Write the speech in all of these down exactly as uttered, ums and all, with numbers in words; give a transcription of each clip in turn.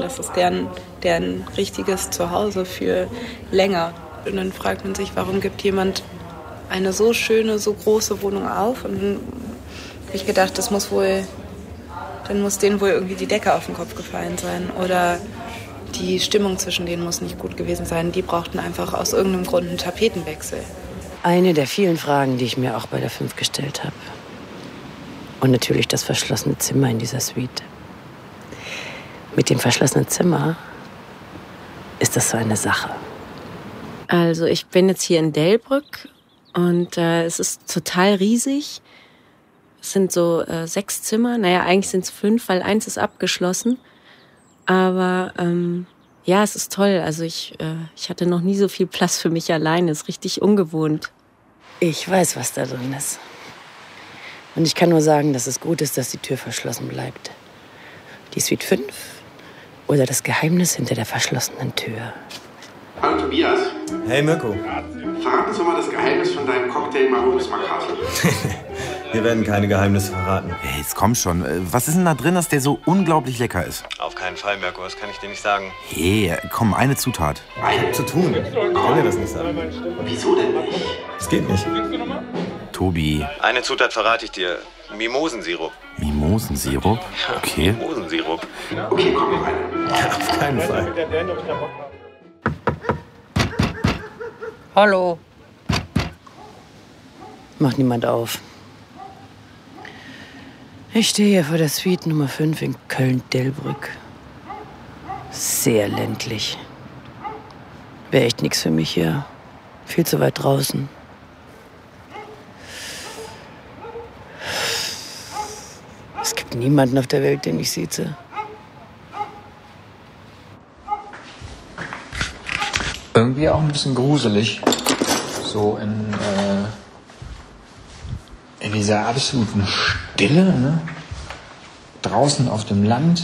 Das ist deren, deren richtiges Zuhause für länger. Und dann fragt man sich, warum gibt jemand eine so schöne, so große Wohnung auf? Und dann habe ich gedacht, das muss wohl, dann muss denen wohl irgendwie die Decke auf den Kopf gefallen sein. Oder die Stimmung zwischen denen muss nicht gut gewesen sein. Die brauchten einfach aus irgendeinem Grund einen Tapetenwechsel. Eine der vielen Fragen, die ich mir auch bei der fünf gestellt habe. Und natürlich das verschlossene Zimmer in dieser Suite. Mit dem verschlossenen Zimmer ist das so eine Sache. Also ich bin jetzt hier in Delbrück und äh, es ist total riesig. Es sind so äh, sechs Zimmer. Naja, eigentlich sind es fünf, weil eins ist abgeschlossen. Aber ähm, ja, es ist toll. Also ich, äh, ich hatte noch nie so viel Platz für mich alleine. Es ist richtig ungewohnt. Ich weiß, was da drin ist. Und ich kann nur sagen, dass es gut ist, dass die Tür verschlossen bleibt. Die Suite fünf oder das Geheimnis hinter der verschlossenen Tür. Hallo Tobias. Hey Mirko. Verrat uns doch mal das Geheimnis von deinem Cocktail My Home is my castle. Wir werden keine Geheimnisse verraten. Hey, jetzt komm schon. Was ist denn da drin, dass der so unglaublich lecker ist? Auf keinen Fall, Mirko, das kann ich dir nicht sagen. Hey, komm, eine Zutat. Eine? Zu tun. Ich kann dir das nicht sagen. Wieso denn nicht? Das geht nicht. Tobi. Eine Zutat verrate ich dir. Mimosensirup. Mimosensirup? Okay. Mimosensirup. Okay, komm, noch eine. Ja, auf keinen Fall. Hallo. Macht niemand auf. Ich stehe hier vor der Suite Nummer fünf in Köln-Delbrück. Sehr ländlich. Wäre echt nichts für mich hier. Viel zu weit draußen. Es gibt niemanden auf der Welt, den ich sieze. Irgendwie auch ein bisschen gruselig. So in, äh, in dieser absoluten Stille, ne? Draußen auf dem Land.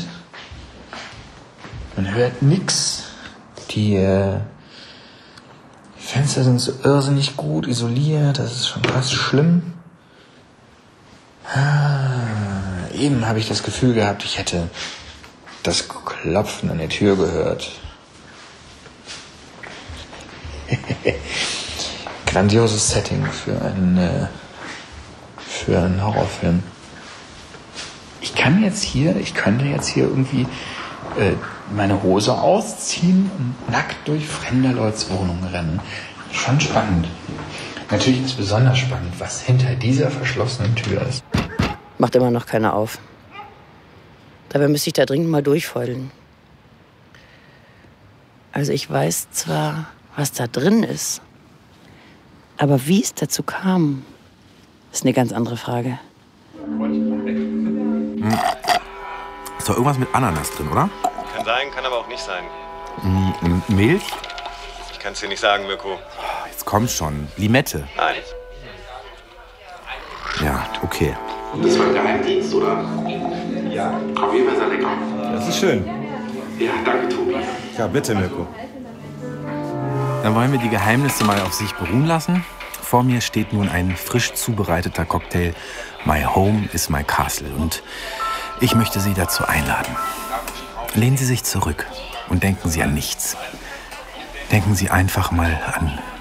Man hört nix. Die äh, Fenster sind so irrsinnig gut isoliert. Das ist schon fast schlimm. Ah, eben habe ich das Gefühl gehabt, ich hätte das Klopfen an der Tür gehört. Grandioses Setting für einen, äh, für einen Horrorfilm. Ich kann jetzt hier, ich könnte jetzt hier irgendwie äh, meine Hose ausziehen und nackt durch fremder Leuts Wohnung rennen. Schon spannend. Natürlich ist besonders spannend, was hinter dieser verschlossenen Tür ist. Macht immer noch keiner auf. Dabei müsste ich da dringend mal durchfeudeln. Also ich weiß zwar, was da drin ist, aber wie es dazu kam, ist eine ganz andere Frage. Hm. Ist doch irgendwas mit Ananas drin, oder? Kann sein, kann aber auch nicht sein. Hm, Milch? Ich kann es dir nicht sagen, Mirko. Jetzt komm schon. Limette? Nein. Ja, okay. Das war ein Geheimdienst, oder? Ja. Auf jeden Fall sehr lecker. Das ist schön. Ja, danke, Tobi. Ja, bitte, Mirko. Dann wollen wir die Geheimnisse mal auf sich beruhen lassen. Vor mir steht nun ein frisch zubereiteter Cocktail. My Home is my castle. Und ich möchte Sie dazu einladen. Lehnen Sie sich zurück und denken Sie an nichts. Denken Sie einfach mal an